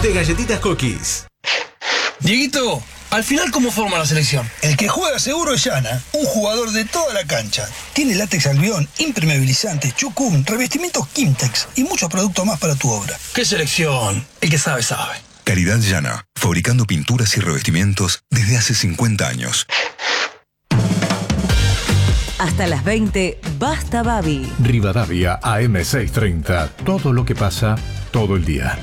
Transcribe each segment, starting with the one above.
de galletitas Cookies. Dieguito, al final, ¿cómo forma la selección? El que juega seguro es Yana, un jugador de toda la cancha. Tiene látex albión, impermeabilizantes, chucum, revestimientos Kimtex y muchos productos más para tu obra. ¿Qué selección? El que sabe, sabe. Caridad Yana, fabricando pinturas y revestimientos desde hace 50 años. Hasta las 20, Basta Babi. Rivadavia AM630. Todo lo que pasa, todo el día.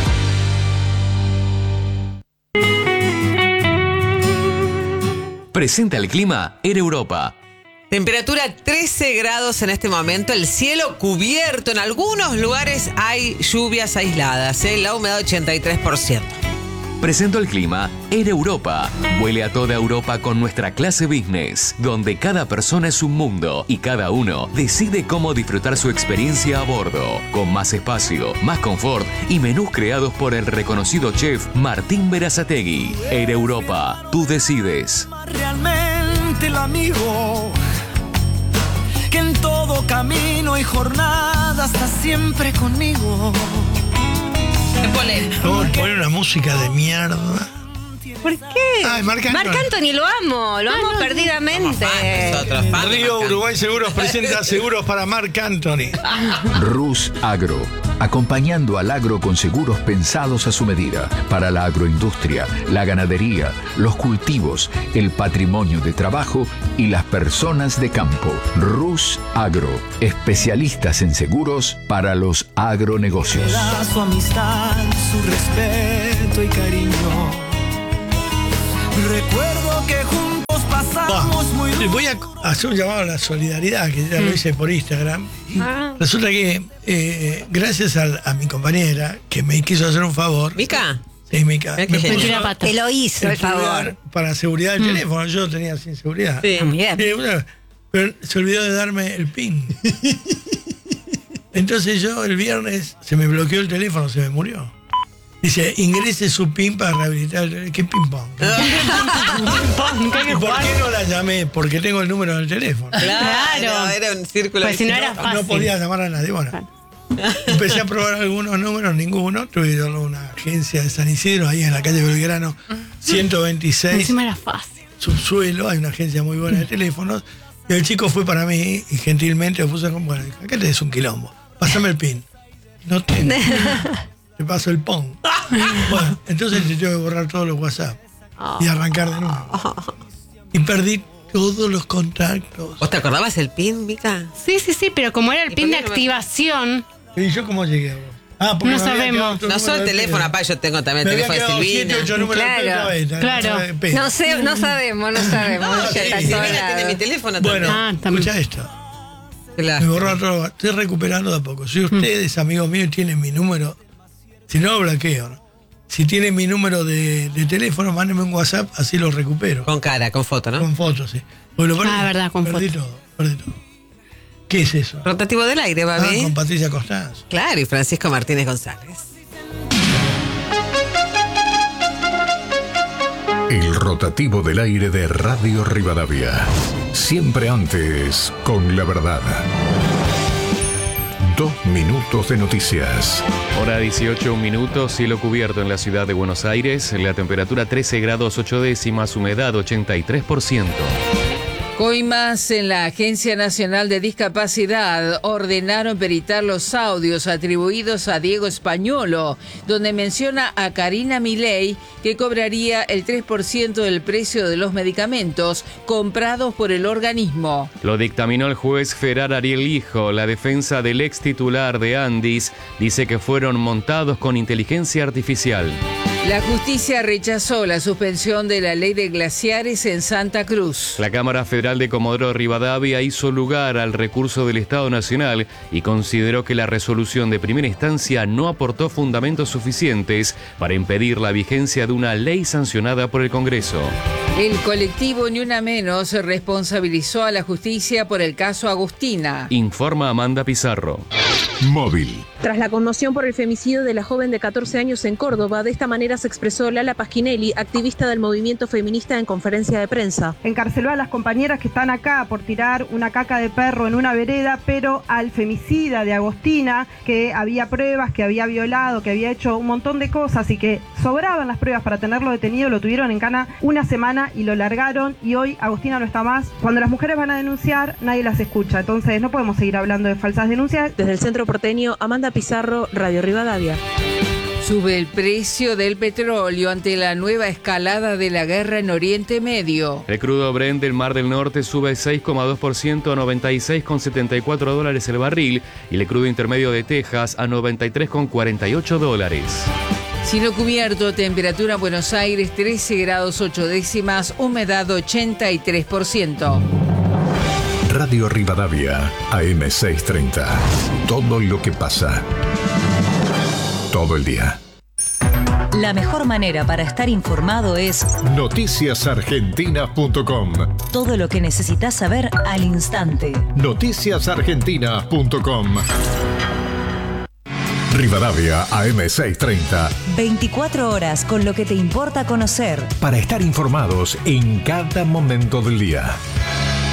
Presenta el clima Air Europa. Temperatura 13 grados en este momento, el cielo cubierto. En algunos lugares hay lluvias aisladas, la humedad 83%. Presento el clima Air Europa. Vuele a toda Europa con nuestra clase business, donde cada persona es un mundo y cada uno decide cómo disfrutar su experiencia a bordo. Con más espacio, más confort y menús creados por el reconocido chef Martín Berazategui. Air Europa, tú decides. Realmente el amigo que en todo camino y jornada está siempre conmigo. Vamos a poner una música de mierda. ¿Por qué? Ay, Marc Anthony, lo amo perdidamente. Río Uruguay Seguros presenta seguros para Marc Anthony. Rus Agro, acompañando al agro con seguros pensados a su medida, para la agroindustria, la ganadería, los cultivos, el patrimonio de trabajo y las personas de campo. Rus Agro, especialistas en seguros para los agronegocios. Su amistad, su respeto y cariño. Recuerdo que juntos pasamos muy bien. Voy a hacer un llamado a la solidaridad, que ya lo hice por Instagram. Resulta que gracias a mi compañera, que me quiso hacer un favor. ¿Mica? Sí, Mica. Te lo hizo, el favor. Para seguridad del teléfono, yo tenía sin seguridad. Sí, muy bien. Pero se olvidó de darme el PIN. Entonces yo el viernes se me bloqueó el teléfono, se me murió. Dice, ingrese su PIN para rehabilitar. ¿Qué ping-pong? ¿Por qué no la llamé? Porque tengo el número del teléfono. Claro. Era un círculo. Pues si no era fácil. No podía llamar a nadie. Bueno, empecé a probar algunos números, ninguno. Tuve que ir a una agencia de San Isidro, ahí en la calle Belgrano, 126. Encima era fácil. Subsuelo, hay una agencia muy buena de teléfonos. Y el chico fue para mí y gentilmente me puso como, bueno, acá tenés un quilombo. Pásame el PIN. No tengo. Te paso el PON. Bueno, entonces te tengo que borrar todos los WhatsApp y arrancar de nuevo. Y perdí todos los contactos. ¿Vos te acordabas el PIN, Mica? Sí, pero como era el PIN de activación. ¿Y yo cómo llegué a vos? Porque no sabemos. No solo el teléfono, papá, yo tengo también el teléfono de Silvina. 7, 8 números Claro. No sabemos. Silvina tiene mi teléfono también. Bueno, escucha esto. Me borró todo. Estoy recuperando de a poco. Si ustedes, amigos míos, tienen mi número, si no lo bloqueo, ¿no? Si tienen mi número de teléfono, mándenme un WhatsApp, así lo recupero. Con cara, con foto, ¿no? Con foto, sí. Verdad, con perdí foto. Perdí todo. ¿Qué es eso? Rotativo del aire, baby. Con Patricia Costanzo. Claro, y Francisco Martínez González. El rotativo del aire de Radio Rivadavia. Siempre antes, con la verdad. 2 minutos de noticias. Hora 18 minutos, cielo cubierto en la ciudad de Buenos Aires, la temperatura 13 grados 8 décimas, humedad 83%. Coimas en la Agencia Nacional de Discapacidad ordenaron peritar los audios atribuidos a Diego Españolo, donde menciona a Karina Milei que cobraría el 3% del precio de los medicamentos comprados por el organismo. Lo dictaminó el juez Ferar Ariel Hijo. La defensa del ex titular de Andis dice que fueron montados con inteligencia artificial. La justicia rechazó la suspensión de la ley de glaciares en Santa Cruz. La Cámara Federal de Comodoro Rivadavia hizo lugar al recurso del Estado Nacional y consideró que la resolución de primera instancia no aportó fundamentos suficientes para impedir la vigencia de una ley sancionada por el Congreso. El colectivo Ni Una Menos responsabilizó a la justicia por el caso Agustina. Informa Amanda Pizarro. Móvil. Tras la conmoción por el femicidio de la joven de 14 años en Córdoba, de esta manera se expresó Lala Pasquinelli, activista del movimiento feminista, en conferencia de prensa. Encarceló a las compañeras que están acá por tirar una caca de perro en una vereda, pero al femicida de Agostina, que había pruebas, que había violado, que había hecho un montón de cosas y que sobraban las pruebas para tenerlo detenido, lo tuvieron en cana una semana y lo largaron, y hoy Agostina no está más. Cuando las mujeres van a denunciar, nadie las escucha, entonces no podemos seguir hablando de falsas denuncias. Desde el centro porteño, Amanda Pizarro, Radio Rivadavia. Sube el precio del petróleo ante la nueva escalada de la guerra en Oriente Medio. El crudo Brent del Mar del Norte sube 6,2% a $96,74 el barril y el crudo intermedio de Texas a $93,48. Cielo cubierto, temperatura en Buenos Aires 13 grados 8 décimas, humedad 83%. Radio Rivadavia, AM630. Todo lo que pasa. Todo el día. La mejor manera para estar informado es noticiasargentinas.com. todo lo que necesitas saber al instante. Noticiasargentinas.com. Rivadavia, AM630. 24 horas con lo que te importa conocer. Para estar informados en cada momento del día.